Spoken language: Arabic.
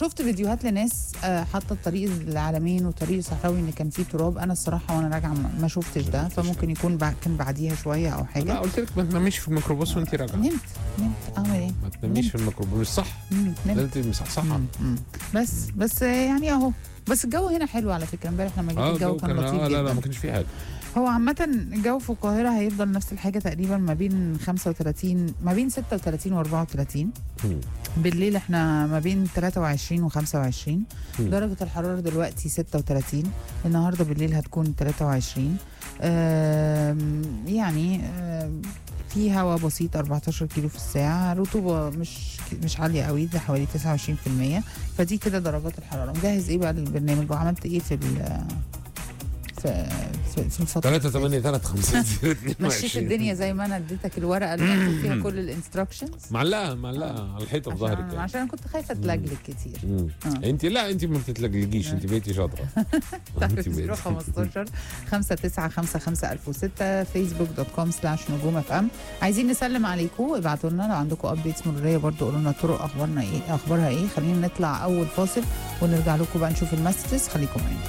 شفت فيديوهات لناس حاطه الطريق العلمين وطريق الصحراوي ان كان فيه تراب. انا الصراحه وانا راجعه ما شفتش ده، فممكن يكون كان بعديها شويه او لا حاجه. قلت لك ما تناميش في الميكروباص وانت راجعه. نمت اعمل ايه؟ ما تناميش في الميكروباص، مش صح. نمت. لازم تبقي مصحصحه. بس يعني اهو. بس الجو هنا حلو على فكره. امبارح لما جيت الجو كان لطيف جدا. لا ما كانش فيه حاجه. هو عامة الجو في القاهرة هيفضل نفس الحاجة تقريبا، ما بين 35 ما بين 36 و 34. بالليل احنا ما بين 23 و 25. درجة الحرارة دلوقتي 36. النهاردة بالليل هتكون 23. يعني في هواء بسيط 14 كيلو في الساعة. رطوبة مش عالية قوي، ده حوالي 29%. فدي كده درجات الحرارة. مجهز ايه بقى للبرنامج وعملت ايه في الفترة 3-8-3-5-0-22 مشيت الدنيا زي ما انا اديتك الورقه اللي مكتوب فيها كل الانستراكشنز. معلقه على الحيطه في ظهرك يعني. عشان كنت خايفه اتلجلج كتير. انت ما بتتلجلجيش، انت بقيتي شاطره. 015 5955 facebook.com/نجوم FM. عايزين نسلم عليكم، ابعتوا لنا لو عندكم ابديتس مروريه برضو، قولوا لنا طرق اخبارها ايه. خلينا نطلع اول فاصل ونرجع لكم بقى نشوف المسجز. خليكم معانا.